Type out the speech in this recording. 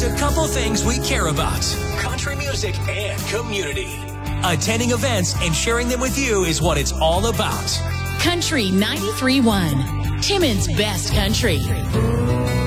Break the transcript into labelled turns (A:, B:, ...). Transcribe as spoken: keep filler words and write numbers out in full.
A: There's a couple things we care about: country music and community. Attending events and sharing them with you is what it's all about.
B: Country ninety-three point one, Timmins Best Country.